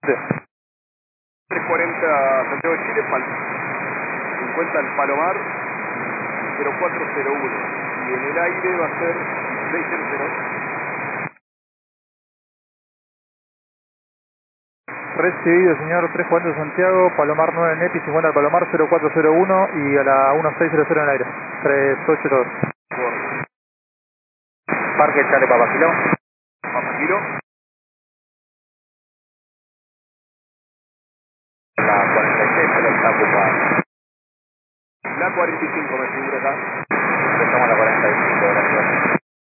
Sí. 340 Santiago de Chile, 50 el Palomar, 0401. Y en el aire va a ser 1600. Recibido, señor. 340 Santiago, Palomar 9 Nepi, 50 al Palomar, 0401 y a la 1600 en el aire. 382. Parque Chale Papakilo. Papakilo. La 46, pero está ocupada. La 45 me figura acá.